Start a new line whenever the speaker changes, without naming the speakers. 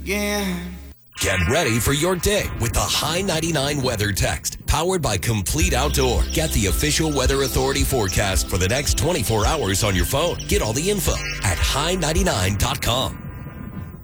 again.
Get ready for your day with the High 99 Weather Text, powered by Complete Outdoor. Get the official Weather Authority forecast for the next 24 hours on your phone. Get all the info at high99.com.